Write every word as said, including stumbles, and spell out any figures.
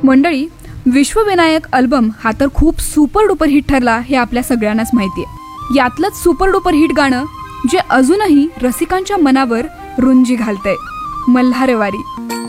मंडळी, विश्वविनायक अल्बम हा तर खूप सुपर डुपर हिट ठरला हे आपल्या सगळ्यांनाच माहिती आहे. यातलंच सुपर डुपर हिट गाणं जे अजूनही रसिकांच्या मनावर रुंजी घालतंय, मल्हारवारी.